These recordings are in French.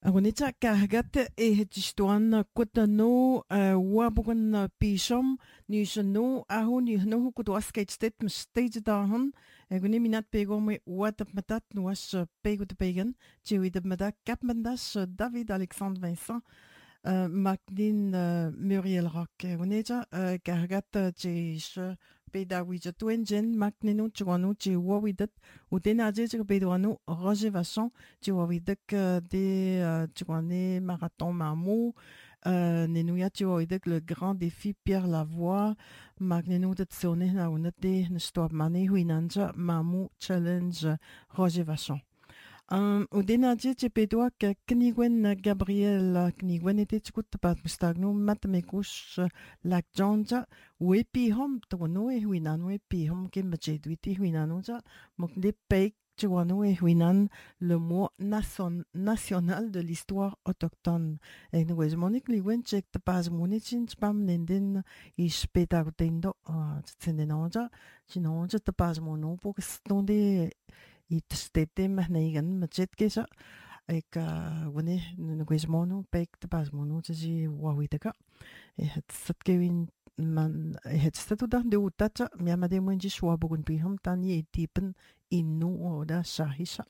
Agonita kahgat hetistuan kutano wabugan pishom nishano ahu nihno kutuasketstet mstage dahan agoni minat pego me wat matat nuas pego de pagan chewi de madak kapmandas David Alexandre Vincent Magdine Muriel Rock agonita kahgat chesh Pédagogie Twengen, Macneno, Chuano, Chihuahuidet, ou Denaje, Pédouano, Roger Vachon, Chihuahuidek, des Chuane, Marathon Mamou, Nenouya, Chihuahuidek, le grand défi Pierre Lavoie, Magneno de Tsone, Naunete, Nestop Mane, Huinanja, Mamou, Challenge, Roger Vachon. Udenaje Chepedua Knigwen Gabriel Knigwen était tukut pat mustagno matmekus lak jonja wepi hom tono e huinan wepi hom ke majedwiti huinan ja mokde pek Chouano et Huinan, le mot national de l'histoire autochtone. Et nous avons dit que les gens qui passent mon échin, spam nenden, ils spétard tendo, c'est des noms, sinon je te passe mon nom pour que c'est des it stete mahnagan machet kesa ek wone nugwismono pek te pasmono tsi wawitaka e het satkewin man het statuda de utata miamade mwenji shwabugun piham tani tipen innu oda shahisa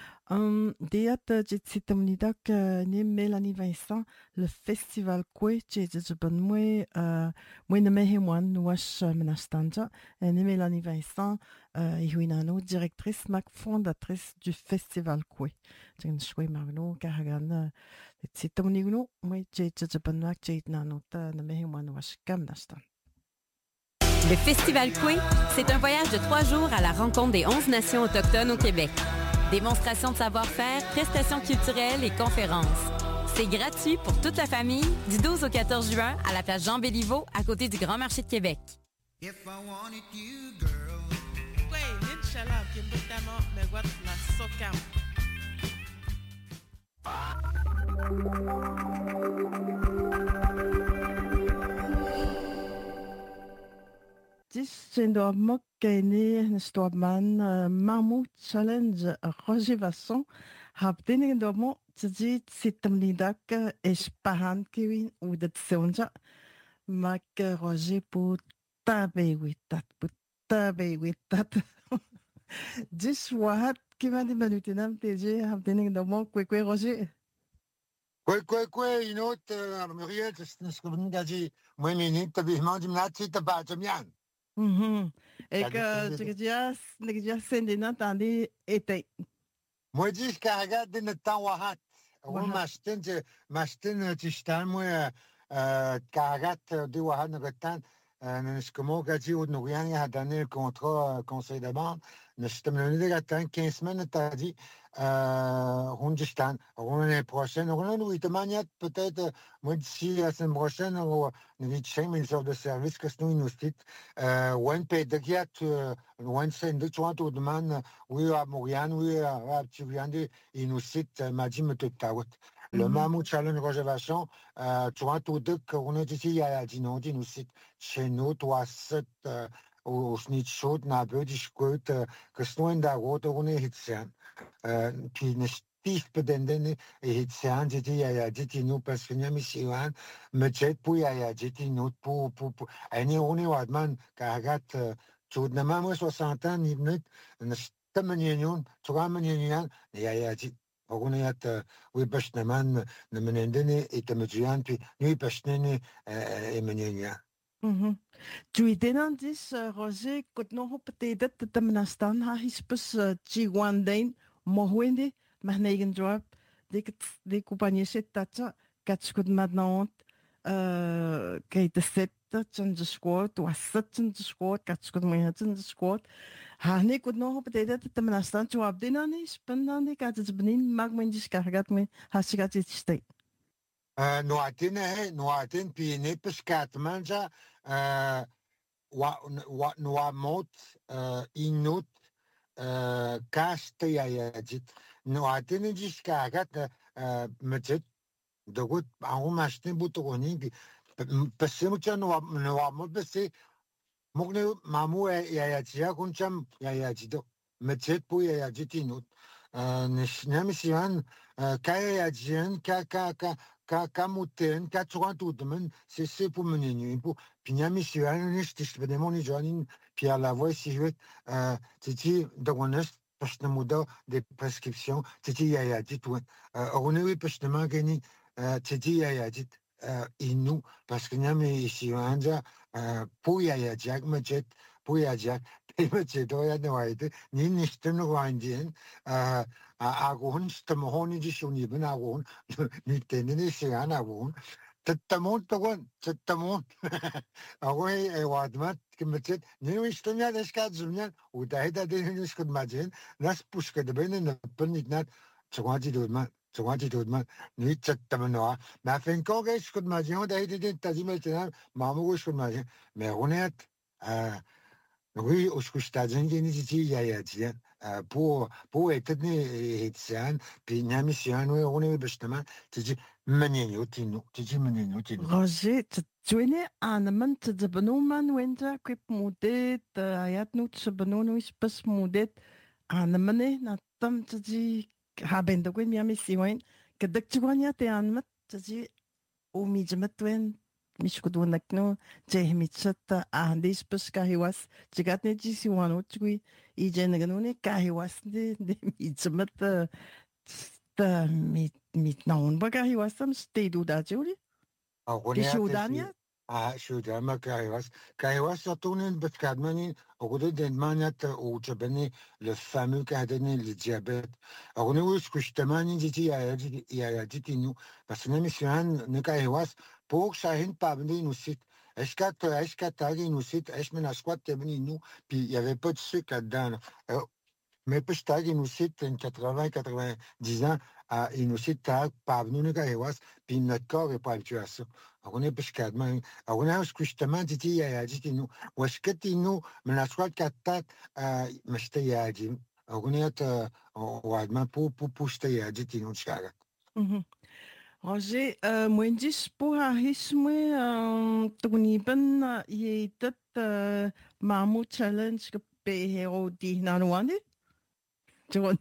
Deat Jitsitamnidak ne Mélanie Vincent le festival Kwe Jitsban mwe ne mehemwan was menastanja ne Mélanie Vincent Ihuinano directrice mac fondatrice du festival Kwe Jin shwe magno kahagan Jitsitamnigno mwe Jitsban mak Jitnano ta ne mehemwan was kamnastan. Le Festival Kwe, c'est un voyage de 3 jours à la rencontre des 11 nations autochtones au Québec. Démonstrations de savoir-faire, prestations culturelles et conférences. C'est gratuit pour toute la famille du 12 au 14 juin à la place Jean-Béliveau à côté du Grand Marché de Québec. Sendor Mokkene Storman Mamou Challenge Roger Vasson Habdin Domo Tzi Sitamnidak Espahan Kiwin ou de Tsonja Mak Roger pour tabe witat Diswahat Kimani Manutinam TG Habdin Domo Kwekwe Roger Kwe, une autre Muriel, c'est ce que vous nous avez dit. Moi, minute, tu as dit, tu as pas de bien. Et que tu dis, c'est des notes en été. Moi, je dis que regarde le temps wahat. Moi, m'achète, tu sais, moi, regarde de wahat le temps. Ce que moi, je dis, nous rien a donné le contrat conseil de banque. Nous sommes venus de 15 semaines, tu as dit, Rundistan, l'année prochaine, nous, de manière peut-être, moi, d'ici la semaine prochaine, nous avons une sorte de service que nous nous dit, when pédagiat, when c'est de toi, tout le monde, oui, à Montréal, oui, à Tiviandi, il nous cite, m'a dit, me tout le Mamou Challenge Roger Vachon, tu vois, tout deux, qu'on est ici, il y a dit non, il nous cite, chez nous, toi, cette, au snitchot, n'a pas dit, que c'est nous, d'ailleurs, on est ici. Puis ne stif pedendene e hitsean jeti ya jeti no parce que nyami siwan me jet pu ya jeti no pu ani oni wadman kagat chud na mamo 60 ans ni minute ne stamanion tugamanian ya jeti ogone yat we bashnaman ne menendene et tamjuan puis ni bashnene e menenia. Tu étais dans 10, Roger, quand nous peut-être de Menastan, ha hispus Chiwandain, Mohwende, Mahnegen Joab, des compagnies cette tata, Katskut maintenant, Kate Set, Change Squad, ou Sutton Squad, Katskut Manhattan Squad, Hani could know peut-être de Menastan, tu as been on this, Pendani, Katis Benin, Magmendis Kargatme, Hasigat State. No atin, puis ne pescat manja, no mot, inut, caste ya dit. No atin jusqu'à gat, metit, de good, en machine boutouroni, parce que mucha no mot, parce que mogne mamu ya tia kuncham ya jido, metit pou ya dit inut. Nishamissian, Kayajian, Kamuten, Katuan, c'est pour mener pour Pignamissian, Nistisvedemoni Jonin, Pierre Lavoie, si je veux, Titi, Dogonest, Pashnamuda, des prescriptions, Titi Yayadit, on est Pashnaman Gani, Titi Yayadit. Inu, parce que nous ici, on a pour Yayajak, Majet, pour Yajak, et Majet, on a noyé, ni Nistan Rwandian, Agon, Stamahoni, Jishuniban, Agon, ni Tenini, Sian, Agon, Tatamont, Tatamont, Away, a Wadmat, Kimajet, New Estonia, the Skadzunian, who died at the Hinish could imagine, that's Pushka the Ben and the Penitnat, Tawadi Dudman. Ni Tamanoa, ma fin Kogesh could imagine that he didn't Tajimetan, Mamush could imagine, Meronet, oui, au Skustadien, Geniti, Yayatian, pour être né, Hitsan, puis Namissian, on est justement, tu dis, Menino, tu dis Menino, Roger, tu es né en amont de Benoman Winter, Quip Moudet, Ayat Nout, Benono, Spus Moudet, en amane, Natam, tu dis, Haben de Gwyn, Miami Siwain, que dès que tu vois, tu es en mat, tu dis, au Midjamatwen, Mishkudunakno, Jehimichat, Andi Spus Kahiwas, Jigatne Jisiwano, Tui, Ijenagano, Kahiwas, de Midjamat, mit naun Bagahiwas, stay do that, Julie. Kisudania? Shudama Kahiwas retourne Betkadmani, au lieu de maniat ou Jabani, le fameux cadene, le diabète. Alors, nous, ce que je te manie, dit, il y a dit, nous, parce que nous, ne Kahiwas, pour Shahin Pabni, nous cite, Eshkatagi, nous cite, Eshmenasquat, Temeni, nous, puis il n'y avait pas de sucre là-dedans. Mais Peshtag, nous cite, 80-90 ans, il nous cite, Pabni, nous Kahiwas, puis notre corps n'est pas habitué à ça. أغنية بشكادمان أغنية وسكشتمان تتي يا جيتينو وشكتينو من أسوات كاتات مشتي يا جيم أغنية وعدمان بو شتي يا جيتينو شكاغا Roger, Mwendis pour Ahisme, Tuniban, Yetat, Mamu Challenge, Behero di Nanwani? Tu vois,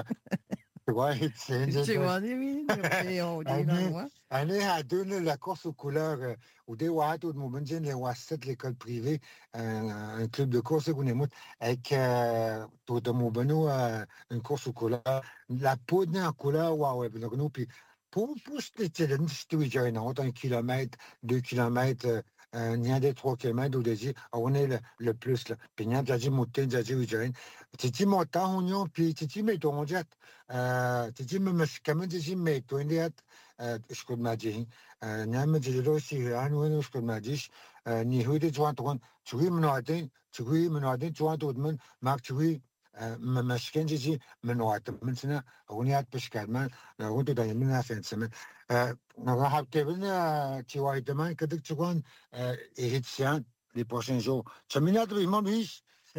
Année à deux, la course aux couleurs, ou des Watt ou de Moubenjen, les Wasset, l'école privée, un club de course, avec tout de Moubeno, une course aux couleurs, la peau en couleur, ouais, puis pour c'était un kilomètre, 2 kilomètres, il y a des 3 kilomètres, ou des on est le plus, là. Puis il y a des montées, des gens, Titi montant, on puis Titi met ton jet, Titi me comme Titi met ton jet, je peux m'adire, Niam de l'ossi, Anouin, je peux m'adire, ni hu de joint, tu me noadin, joint au monde, Marc, tu مشكين جي من وقت من سنة أغنيات بشكالمان نقول ده يمنا في السماء نراحب تبنا تواي دمان كدك تكون إهتسان les prochains jours تمينات بيمون بيش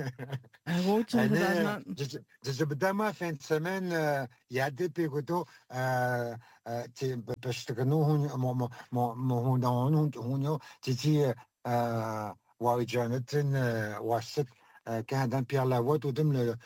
جز بدما في السماء يعدي بيقولوا بشتغلوا هون هون تجي وايجانتن واسك Quand Pierre Lavoie, tout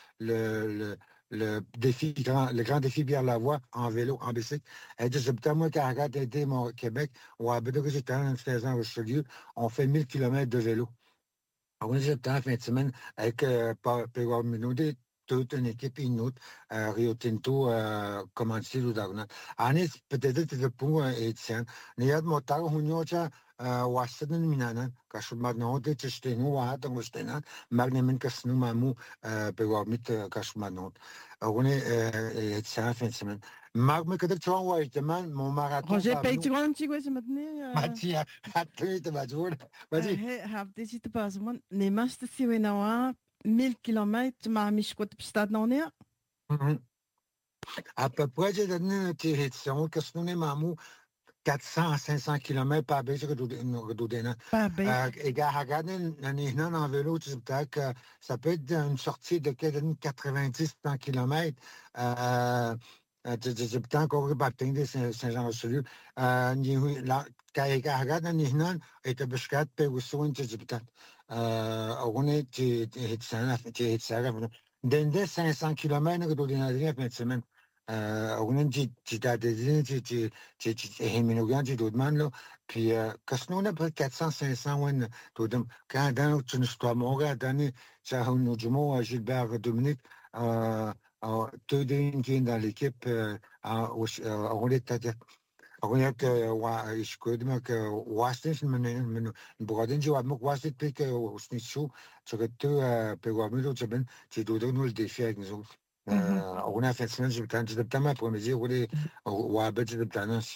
le défi, le grand défi Pierre Lavoie en vélo, en bicycle. Elle dit, c'est peut-être moi qui arrête d'aider mon Québec, ou à Bédou que j'étais en 16 ans au Richelieu, on fait 1000 km de vélo. On est peut-être en fin de semaine avec Péroir Minodé, toute une équipe, une autre, Rio Tinto, commandité ou d'Arnaud. On est peut-être le point et tiens. Il y a de motards, on y a واسدن منانا كاشو مادنو دي تشتينو وهذا مشتينا ماغني من كسنو مامو بواميت كاشو مادنو اغني تسعة في سمن ماغ كده تشوان واي كمان مو ماراثون Roger, paytuan ti gwez matne? ماتيا حتى تبادور بدي هابدي تي تبازمون نيماش تسيوي نوا 1000 km ما مش كنت بستاد نونيا à peu près j'ai donné une tirette كسنو مامو 400 à 500 km par base redoudaina. Et regarder en vélo, ça peut être une sortie de 90-100 km. C'est peut-être encore baptême de Saint-Jean-Richelieu. Quand regarde en Ihnan, et te beschat, pe ou soin, c'est peut-être. On est, Dende 500 km do dinadria per semaine. On ci da des ci heminogan ci dodmanlo puis kasnona per 400 500 wen dodem quand dans tu ne sois moga dani ça nous jumo Gilbert Dominique deux d'une dans l'équipe on est هناك يشكودمك واسنش من بغادين جواب مك واسد بيك وسنيشو تغتو بيغاميلو تبن تدودون الدفاع نزول هنا في السنة جبتان جبتا ما بروميزي ولي وابد جبتا ناس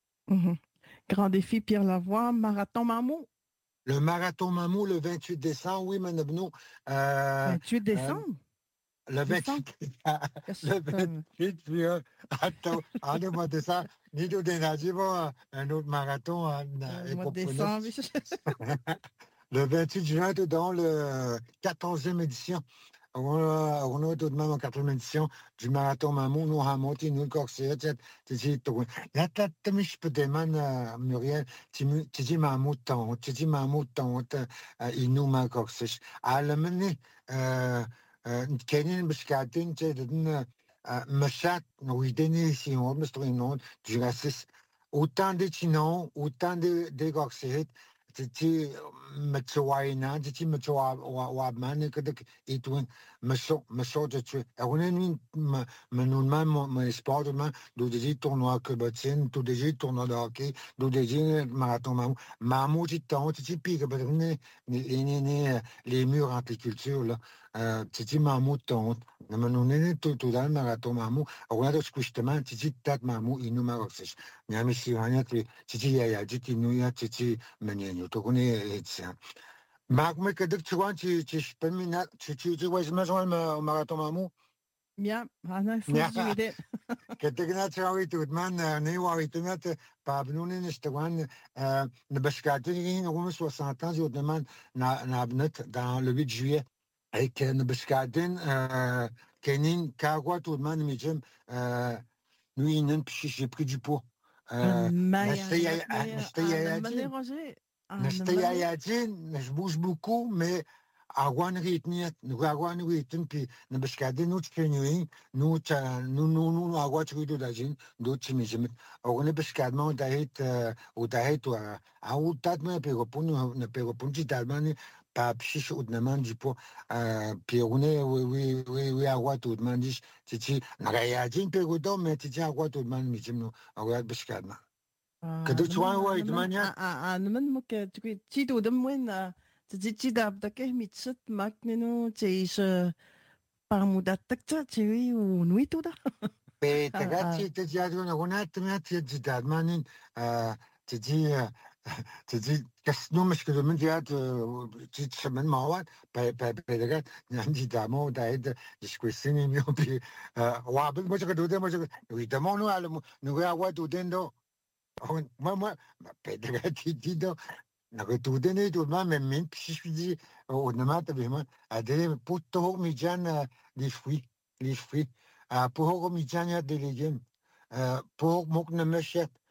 Grand défi Pierre Lavoie, marathon Mamou. Le marathon Mamou le 28 décembre, oui, Manabnou. 28 décembre? Le 28, le 28, puis attends, en le mois de décembre, ni de dénager, un autre marathon. Le mois de décembre. Le 28 juin, dans le 14e édition. On a tout de même en 4e édition du marathon Mamou, nous avons monté une course. La tête de Mich Pedeman, Muriel, tu dis Mamou, tu dis Mamou, il nous m'a course. À la menée, كاينين باش قاعدين مشات نويديني سيون مسترينون جراسيس اوتان دي تشينون اوتان دي غوكسيت تي متواينا تي متوا وابمان كدك ايتوين مشو تشي اونين منون ما سبورت ما دو دي تورنوا كباتين دو دي تورنوا داكي دو دي ماراثون مامو تي تون تي بيك بدني ني les murs entre les cultures là تي مامو تون منون تو دال ماراثون مامو اونا justement تي تات مامو انو ماروسش نعمل شي هانيا تي يا جيتي نويا تي منينو تكوني معك ما كدك تشوان تي شبمينا تي واش ما جوان ماراثون مامو يا انا فوجي كدكنا تراوي تودمان نيواري تمات بابنوني نشتوان نبشكاتين نقوم 60 ans يودمان نابنت dans le 8 juillet avec نبشكاتين كاينين كاغوا تودمان ميجم نوينن بشي j'ai pris du poids je bouge beaucoup, mais agwan ritniet, nous agwan ritin, puis nous bescadin, nous tchenuin, nous agwan trido d'agin, d'autres chimijimit. On est bescadement au dahet, à ou tatme, péropon, ne péropon, d'Allemagne, pas pchiche ou de naman du pot, puis on est, oui, agwan tout de mandish, titi, n'agayajin, pérodon, mais titi agwan tout de man, mijim, agwan bescadement. كدك شوان وايد مانيا أنا من مك تيجي دم وين تيجي دابدا كه ميتشت ماكنينو تيش بارمودا تكتا تيجي ونويتو دا بتغطي تجادون هنا تمات جداد مانين تجي كسنو مشكلة من جهات تشمن مواد بتغط عندي دامو دايد يشكوسيني ميو بي وابل مش كدودة مش ويدمونو على نويا وادودين دو moi, Pedro, nakatudin ito ma men pisi o naman tabi mo ade puto midjan les fruits pour midjan ya de légumes pour mok na machet